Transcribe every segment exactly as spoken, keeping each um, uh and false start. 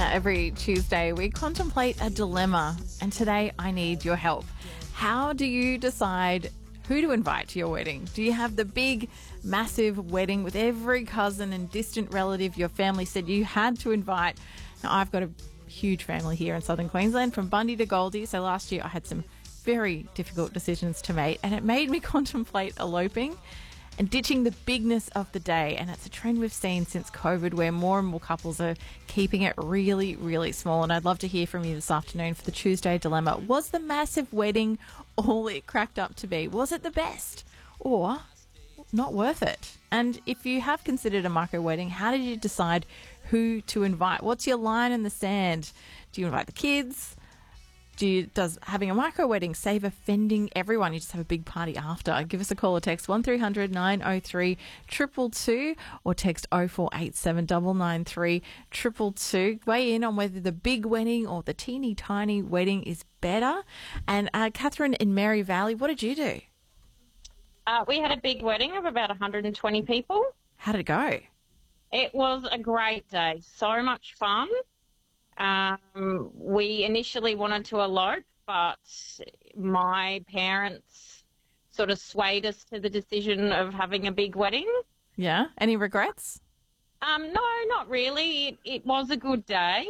Now, every Tuesday, we contemplate a dilemma, and today I need your help. How do you decide who to invite to your wedding? Do you have the big, massive wedding with every cousin and distant relative your family said you had to invite? Now, I've got a huge family here in southern Queensland, from Bundy to Goldie, so last year I had some very difficult decisions to make, and it made me contemplate eloping and ditching the bigness of the day. And it's a trend we've seen since COVID, where more and more couples are keeping it really, really small. And I'd love to hear from you this afternoon for the Tuesday Dilemma. Was the massive wedding all it cracked up to be? Was it the best or not worth it? And if you have considered a micro wedding, how did you decide who to invite? What's your line in the sand? Do you invite the kids? Do you, does having a micro wedding save offending everyone? You just have a big party after. Give us a call or text one three hundred nine oh three two two two or text oh four eight seven nine nine three two two two. Weigh in on whether the big wedding or the teeny tiny wedding is better. And uh, Catherine in Mary Valley, what did you do? Uh, we had a big wedding of about one hundred twenty people. How did it go? It was a great day. So much fun. Um, we initially wanted to elope, but my parents sort of swayed us to the decision of having a big wedding. Yeah. Any regrets? Um, no, not really. It, it was a good day.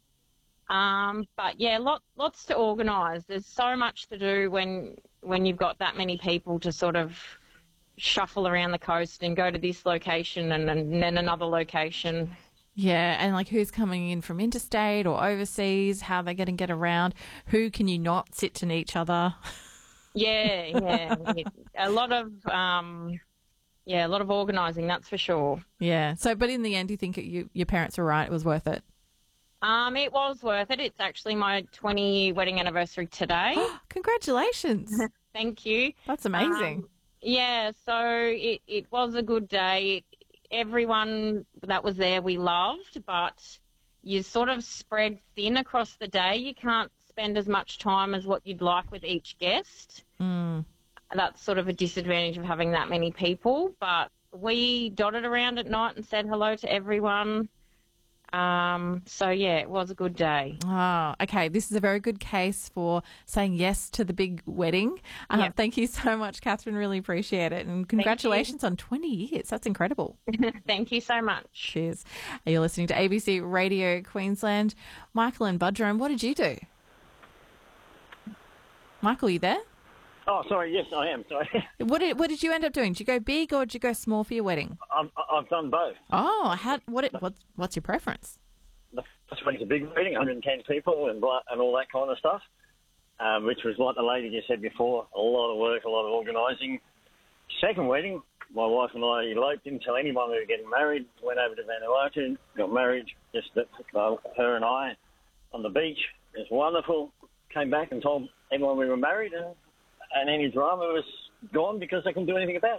Um, but yeah, lot, lots to organise. There's so much to do when when you've got that many people to sort of shuffle around the coast and go to this location and, and then another location. Yeah, and like who's coming in from interstate or overseas, how they're going to get around, who can you not sit to each other? Yeah, yeah. a lot of, um, yeah, a lot of organising, that's for sure. Yeah. So, but in the end, do you think you, your parents were right? It was worth it? Um, it was worth it. It's actually my twenty-year wedding anniversary today. Congratulations. Thank you. That's amazing. Um, yeah, so it, it was a good day. It, everyone that was there we loved, but you sort of spread thin across the day. You can't spend as much time as what you'd like with each guest. Mm. That's sort of a disadvantage of having that many people, but we dotted around at night and said hello to everyone. Um, so, yeah, it was a good day. Oh, okay. This is a very good case for saying yes to the big wedding. Um, Yep. Thank you so much, Catherine. Really appreciate it. And congratulations on twenty years. That's incredible. Thank you so much. Cheers. You're listening to A B C Radio Queensland. Michael and Budrome, what did you do? Michael, you there? Oh, sorry. Yes, I am. Sorry. What did, what did you end up doing? Did you go big or did you go small for your wedding? I've, I've done both. Oh, how, what, what's, what's your preference? The first wedding's a big wedding, one hundred ten people and blah, and all that kind of stuff, um, which was like the lady just said before, a lot of work, a lot of organising. Second wedding, my wife and I eloped, didn't tell anyone we were getting married, went over to Vanuatu, got married, just the, uh, her and I on the beach. It was wonderful. Came back and told everyone we were married, and, and any drama was gone because they couldn't do anything about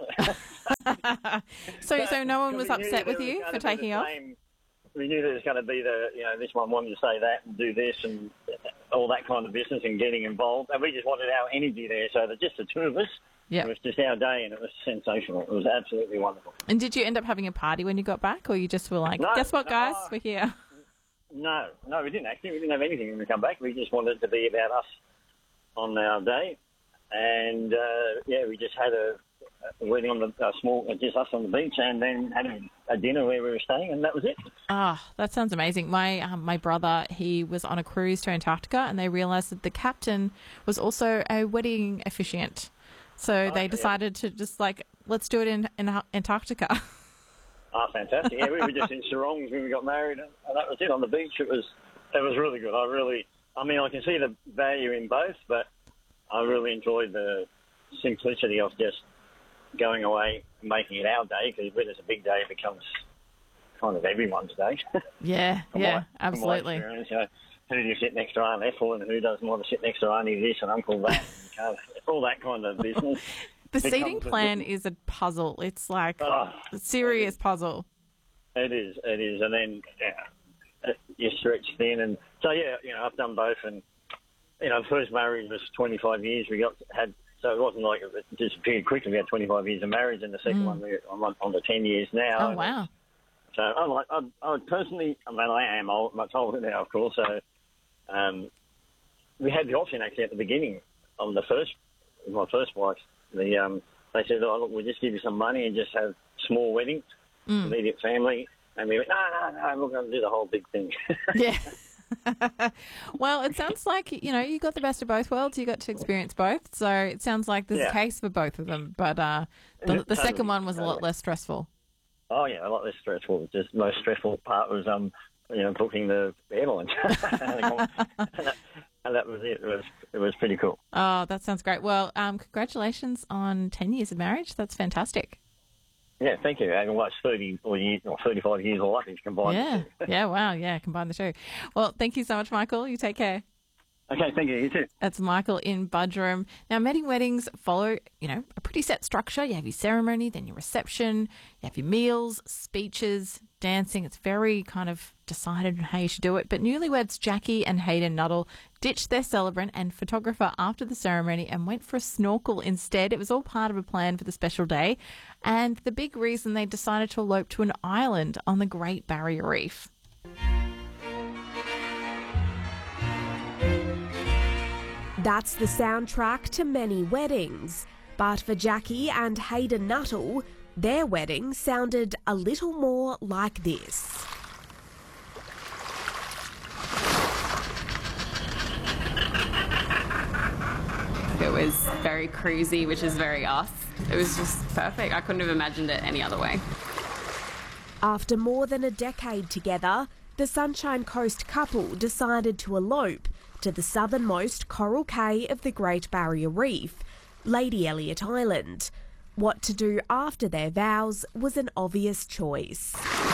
it. so, so no one was we knew upset that with it was you gonna for be taking the off? same- We knew that it was going to be the, you know, this one wanted to say that and do this and all that kind of business and getting involved. And we just wanted our energy there. So that just the two of us, Yep. it was just our day and it was sensational. It was absolutely wonderful. And did you end up having a party when you got back, or you just were like, No, guess what, guys, uh, we're here? No, no, we didn't actually. We didn't have anything when we come back. We just wanted it to be about us on our day. And, uh, yeah, we just had a, a wedding on the uh, small, uh, just us on the beach, and then had a, a dinner where we were staying, and that was it. Ah, that sounds amazing. My um, my brother, he was on a cruise to Antarctica, and they realised that the captain was also a wedding officiant. So Oh, they yeah. decided to just like, let's do it in, in Antarctica. Ah, fantastic! Yeah, we were just in Sarongs when we got married, and that was it on the beach. It was, it was really good. I really, I mean, I can see the value in both, but I really enjoyed the simplicity of just going away and making it our day, because when it's a big day, it becomes kind of everyone's day. Yeah, From yeah, my- from my absolutely. experience, you know, who do you sit next to Aunt Ethel, and who doesn't want to sit next to Auntie this and Uncle that, and you can't- all that kind of business. The It seating comes with plan it. is a puzzle. It's like Oh, a serious puzzle. It is, it is, and then yeah, you stretch thin, and so yeah, you know, I've done both, and you know, the first marriage was twenty-five years. We got had, so it wasn't like it disappeared quickly. We had twenty-five years of marriage, and the second Mm. one we're on, on the ten years now. Oh, and wow. So I like, I, I would personally, I mean, I am old, much older now, of course. So um, we had the option actually at the beginning of the first, my first wife. The um, they said, "Oh, look, we'll just give you some money and just have small weddings, Mm. immediate family." And we went, "No, no, no, we're going to do the whole big thing." Yeah. Well, it sounds like, you know, you got the best of both worlds. You got to experience both. So it sounds like there's Yeah. a case for both of them. But uh, the, Yeah, the second totally, one was a lot totally. less stressful. Oh yeah, a lot less stressful. Just the most stressful part was um, you know, booking the airline, and, that, and that was it. It was it was pretty cool. Oh, that sounds great. Well, um, congratulations on ten years of marriage. That's fantastic. Yeah, thank you. And what's thirty or years or thirty-five years of life if you combine Yeah. the two. Yeah, wow. Yeah, combine the two. Well, thank you so much, Michael. You take care. Okay, thank you. You too. That's Michael in Budgeroom. Now, Medding weddings follow, you know, a pretty set structure. You have your ceremony, then your reception, you have your meals, speeches, dancing. It's very kind of decided on how you should do it. But newlyweds Jackie and Hayden Nuttall ditched their celebrant and photographer after the ceremony and went for a snorkel instead. It was all part of a plan for the special day. And the big reason they decided to elope to an island on the Great Barrier Reef. That's the soundtrack to many weddings. But for Jackie and Hayden Nuttall, their wedding sounded a little more like this. It was very cruisy, which is very us. It was just perfect. I couldn't have imagined it any other way. After more than a decade together, the Sunshine Coast couple decided to elope to the southernmost coral cay of the Great Barrier Reef, Lady Elliot Island. What to do after their vows was an obvious choice.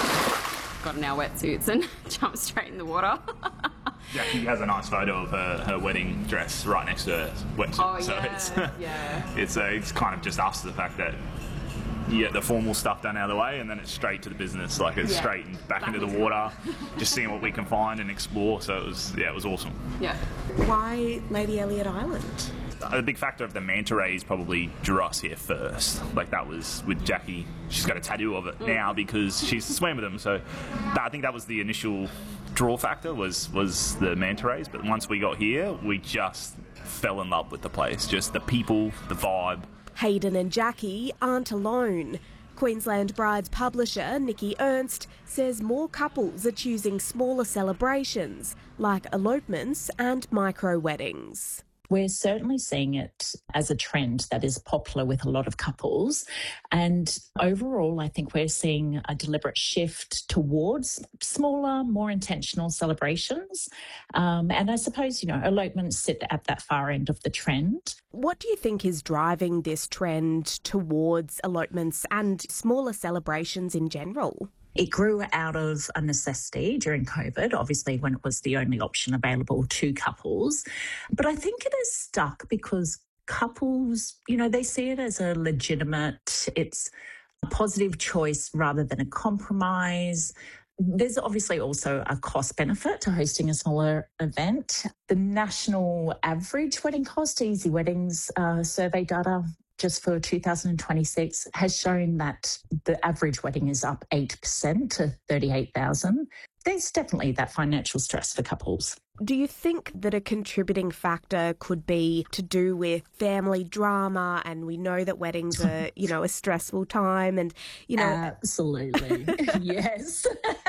Got in our wetsuits and jumped straight in the water. Jackie has a nice photo of her, her wedding dress right next to her wetsuit. Oh, so yeah, it's yeah. it's uh, it's kind of just us, the fact that you get the formal stuff done out of the way and then it's straight to the business. Like it's Yeah. straight and back, Back into the into water, just seeing what we can find and explore. So it was yeah, it was awesome. Yeah. Why Lady Elliot Island? A big factor of the manta rays probably drew us here first. Like that was with Jackie. She's got a tattoo of it now because she's swam with them. So that, I think that was the initial draw factor was was the manta rays. But once we got here, we just fell in love with the place. Just the people, the vibe. Hayden and Jackie aren't alone. Queensland Brides publisher Nikki Ernst says more couples are choosing smaller celebrations like elopements and micro weddings. We're certainly seeing it as a trend that is popular with a lot of couples. And overall, I think we're seeing a deliberate shift towards smaller, more intentional celebrations. Um, and I suppose, you know, elopements sit at that far end of the trend. What do you think is driving this trend towards elopements and smaller celebrations in general? It grew out of a necessity during COVID, obviously when it was the only option available to couples. But I think it has stuck because couples, you know, they see it as a legitimate, it's a positive choice rather than a compromise. There's obviously also a cost benefit to hosting a smaller event. The national average wedding cost, Easy Weddings uh, survey data, just for two thousand twenty-six has shown that the average wedding is up eight percent to thirty-eight thousand. There's definitely that financial stress for couples. Do you think that a contributing factor could be to do with family drama? And we know that weddings are, you know, a stressful time and, you know... Absolutely. Yes.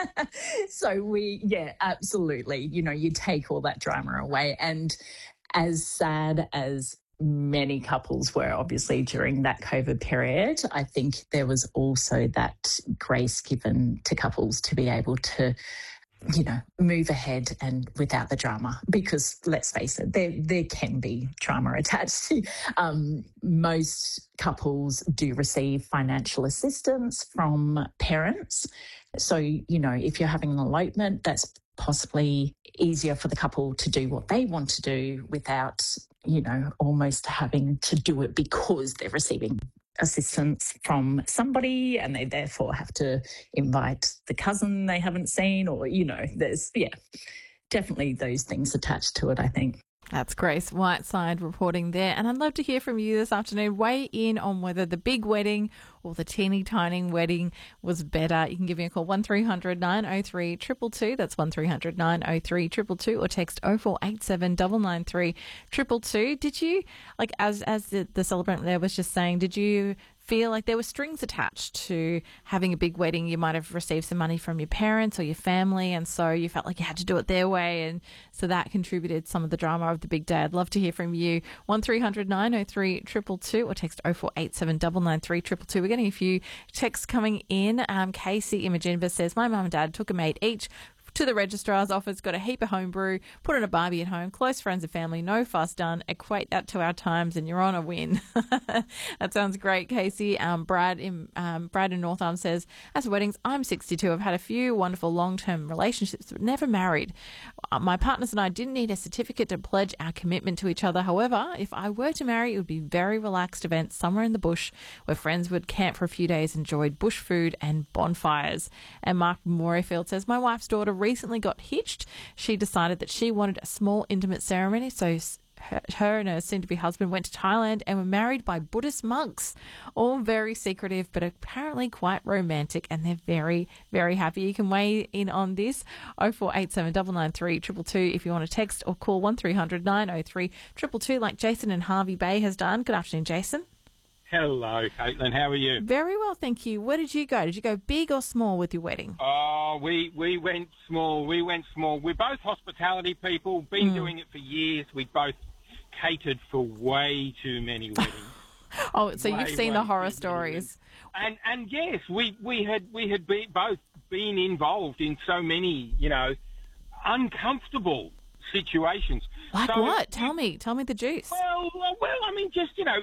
So we, yeah, absolutely. You know, you take all that drama away. And as sad as many couples were obviously during that COVID period, I think there was also that grace given to couples to be able to, you know, move ahead and without the drama, because let's face it, there there can be drama attached. um, most couples do receive financial assistance from parents. So, you know, if you're having an elopement, that's possibly easier for the couple to do what they want to do without, you know, almost having to do it because they're receiving assistance from somebody and they therefore have to invite the cousin they haven't seen, or, you know, there's, yeah, definitely those things attached to it, I think. That's Grace Whiteside reporting there. And I'd love to hear from you this afternoon. Weigh in on whether the big wedding or the teeny tiny wedding was better. You can give me a call, one three hundred nine oh three two two two. That's one three hundred nine oh three two two two, or text oh four eight seven nine nine three two two two. Did you, like, as as the, the celebrant there was just saying, did you feel like there were strings attached to having a big wedding? You might have received some money from your parents or your family, and so you felt like you had to do it their way, and so that contributed some of the drama of the big day. I'd love to hear from you. one three hundred nine oh three two two two, or text oh four eight seven nine nine three two two two. We're getting a few texts coming in. Um, Casey Imogenova says, my mum and dad took a maid each to the registrar's office, got a heap of homebrew, put on a barbie at home, close friends and family, no fuss done. Equate that to our times and you're on a win. That sounds great, Casey. Um, Brad in um, Brad in North Arm says, as for weddings, I'm sixty-two. I've had a few wonderful long-term relationships, but never married. Uh, my partners and I didn't need a certificate to pledge our commitment to each other. However, if I were to marry, it would be a very relaxed event somewhere in the bush where friends would camp for a few days, enjoyed bush food and bonfires. And Mark Morayfield says, my wife's daughter recently got hitched. She decided that she wanted a small intimate ceremony, so her, her and her soon-to-be husband went to Thailand and were married by Buddhist monks. All very secretive, but apparently quite romantic, and they're very, very happy. You can weigh in on this, oh four eight seven nine nine three two two two if you want to text, or call one three hundred nine oh three two two two like Jason in Hervey Bay has done. Good afternoon, Jason. Hello, Caitlin. How are you? Very well, thank you. Where did you go? Did you go big or small with your wedding? Oh, we, we went small. We went small. We're both hospitality people. Been Mm. doing it for years. We both catered for way too many weddings. Oh, so Way, you've seen way the horror too many stories. weddings. And and yes, we we had we had be, both been involved in so many, you know, uncomfortable situations. Like So what? we- Tell me. Tell me the juice. Well, well, well, I mean, just, you know,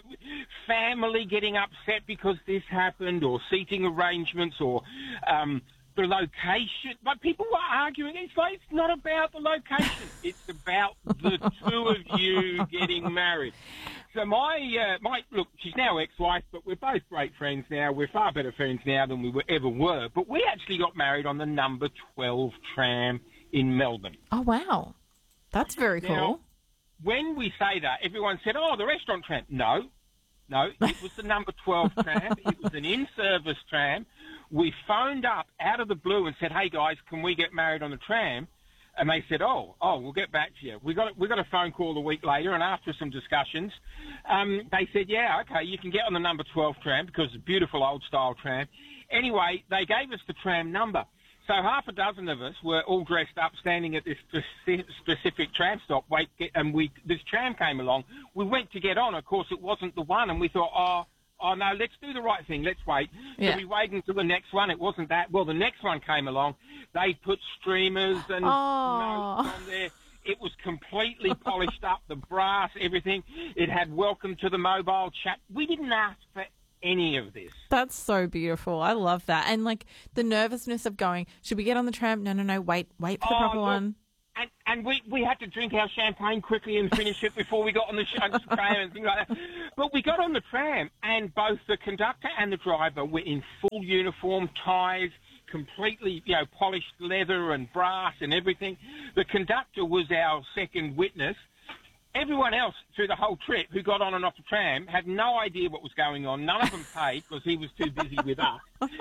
family getting upset because this happened, or seating arrangements, or um, the location. But people were arguing. It's like, it's not about the location. It's about the two of you getting married. So my, uh, my look, she's now ex-wife, but we're both great friends now. We're far better friends now than we were, ever were. But we actually got married on the number twelve tram in Melbourne. Oh, wow. That's very cool. Now, when we say that, everyone said, oh, the restaurant tram. No, no, it was the number twelve tram. It was an in-service tram. We phoned up out of the blue and said, hey, guys, can we get married on the tram? And they said, oh, oh, we'll get back to you. We got we got a phone call a week later, and after some discussions, um, they said, yeah, okay, you can get on the number twelve tram because it's a beautiful old-style tram. Anyway, they gave us the tram number. So half a dozen of us were all dressed up, standing at this speci- specific tram stop. Wait, get, and we this tram came along. We went to get on. Of course, it wasn't the one, and we thought, oh, oh no, let's do the right thing. Let's wait. Yeah. So we waited until the next one. It wasn't that. Well, the next one came along. They put streamers and Oh. notes on there. It was completely polished up, the brass, everything. It had welcome to the mobile chat. We didn't ask for any of this. That's so beautiful. I love that. And like the nervousness of going, should we get on the tram? No, no, no. Wait, wait for the Oh, proper look, one. And, and we, we had to drink our champagne quickly and finish it before we got on the sh- on the tram and things like that. But we got on the tram, and both the conductor and the driver were in full uniform, ties, completely, you know, polished leather and brass and everything. The conductor was our second witness. Everyone else through the whole trip who got on and off the tram had no idea what was going on. None of them paid because he was too busy with us.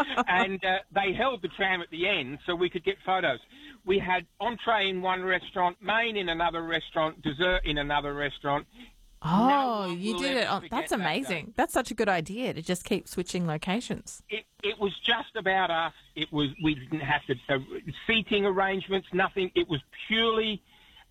And uh, they held the tram at the end so we could get photos. We had entree in one restaurant, main in another restaurant, dessert in another restaurant. Oh, No one you will did ever it. Oh, forget that's that amazing. day. That's such a good idea to just keep switching locations. It, it was just about us. It was we didn't have to uh, seating arrangements, nothing. It was purely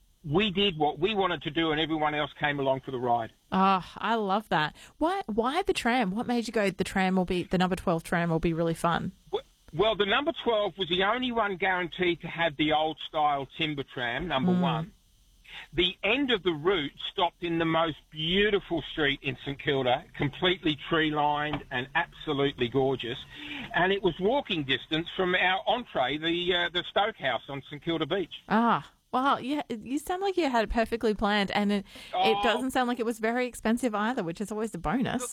we did what we wanted to do, and everyone else came along for the ride. Oh, I love that. Why? Why the tram? What made you go? The tram will be the number twelve tram will be really fun. Well, the number twelve was the only one guaranteed to have the old-style timber tram, number Mm. one. The end of the route stopped in the most beautiful street in St Kilda, completely tree-lined and absolutely gorgeous. And it was walking distance from our entree, the uh, the Stoke House on St Kilda Beach. Ah, wow. Yeah, you sound like you had it perfectly planned, and it, it Oh. doesn't sound like it was very expensive either, which is always a bonus.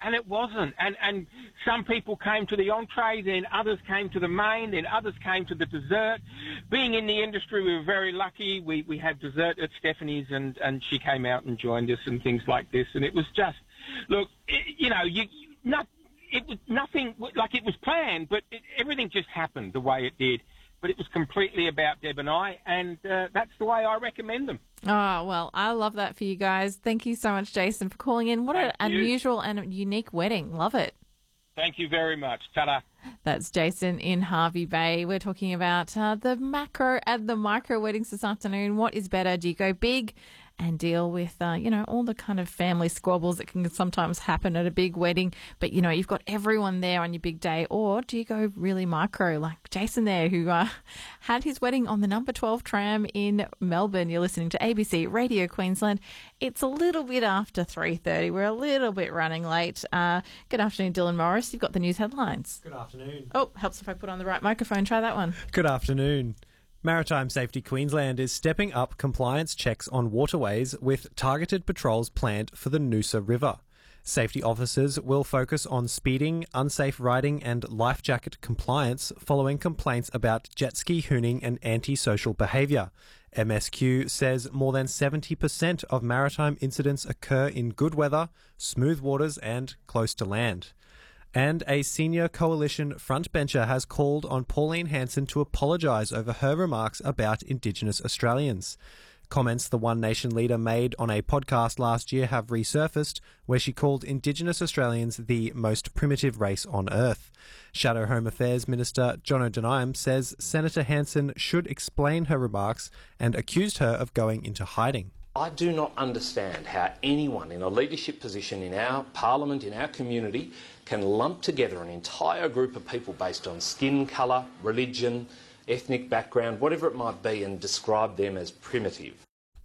and it wasn't. And and some people came to the entree, then others came to the main, then others came to the dessert. Being in the industry, we were very lucky. We we had dessert at Stephanie's, and, and she came out and joined us and things like this. And it was just, look, it, you know, you, you not, it was nothing, like it was planned, but it, everything just happened the way it did. But it was completely about Deb and I, and uh, that's the way I recommend them. Oh, well, I love that for you guys. Thank you so much, Jason, for calling in. What an unusual and unique wedding. Love it. Thank you very much. Ta-da. That's Jason in Hervey Bay. We're talking about uh, the macro and the micro weddings this afternoon. What is better? Do you go big and deal with, uh, you know, all the kind of family squabbles that can sometimes happen at a big wedding, but, you know, you've got everyone there on your big day? Or do you go really micro, like Jason there, who uh, had his wedding on the number twelve tram in Melbourne? You're listening to A B C Radio Queensland. It's a little bit after three thirty. We're a little bit running late. Uh, good afternoon, Dylan Morris. You've got the news headlines. Good afternoon. Oh, helps if I put on the right microphone. Try that one. Good afternoon. Maritime Safety Queensland is stepping up compliance checks on waterways with targeted patrols planned for the Noosa River. Safety officers will focus on speeding, unsafe riding and life jacket compliance following complaints about jet ski hooning and antisocial behaviour. M S Q says more than seventy percent of maritime incidents occur in good weather, smooth waters and close to land. And a senior coalition frontbencher has called on Pauline Hanson to apologise over her remarks about Indigenous Australians. Comments the One Nation leader made on a podcast last year have resurfaced, where she called Indigenous Australians the most primitive race on earth. Shadow Home Affairs Minister John O'Donoghue says Senator Hanson should explain her remarks and accused her of going into hiding. I do not understand how anyone in a leadership position in our parliament, in our community, can lump together an entire group of people based on skin colour, religion, ethnic background, whatever it might be, and describe them as primitive.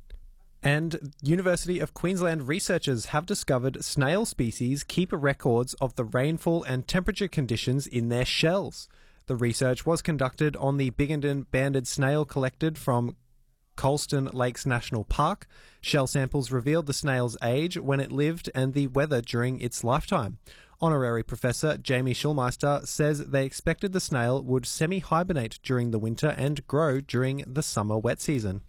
And University of Queensland researchers have discovered snail species keep records of the rainfall and temperature conditions in their shells. The research was conducted on the Biggenden banded snail collected from Colston Lakes National Park. Shell samples revealed the snail's age, when it lived, and the weather during its lifetime. Honorary Professor Jamie Schulmeister says they expected the snail would semi-hibernate during the winter and grow during the summer wet season.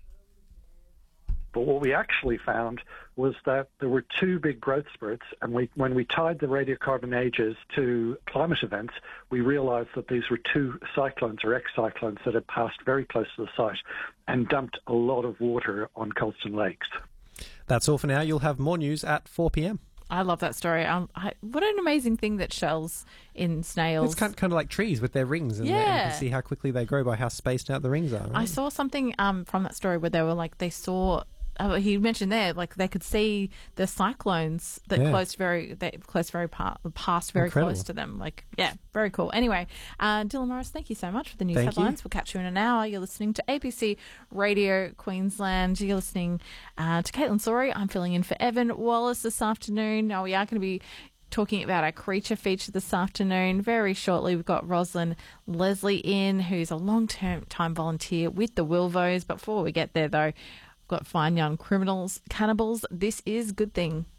But what we actually found was that there were two big growth spurts, and we, when we tied the radiocarbon ages to climate events, we realised that these were two cyclones or ex-cyclones that had passed very close to the site and dumped a lot of water on Colston Lakes. That's all for now. You'll have more news at four p.m. I love that story. Um, I, what an amazing thing that shells in snails. It's kind of, kind of like trees with their rings, and, yeah. they, and you can see how quickly they grow by how spaced out the rings are. Right? I saw something um, from that story where they were like, they saw... Oh, he mentioned there, like they could see the cyclones that Yeah. close very, that close very par- passed very Incredible. close to them. Like, yeah, very cool. Anyway, uh, Dylan Morris, thank you so much for the news Thank you. headlines. We'll catch you in an hour. You're listening to A B C Radio Queensland. You're listening uh, to Caitlin Sorey. I'm filling in for Evan Wallace this afternoon. Now we are going to be talking about our creature feature this afternoon. Very shortly, we've got Rosalind Leslie in, who's a long-term time volunteer with the Wilvos. But before we get there, though, got Fine Young Criminals, Cannibals. This is Good Thing.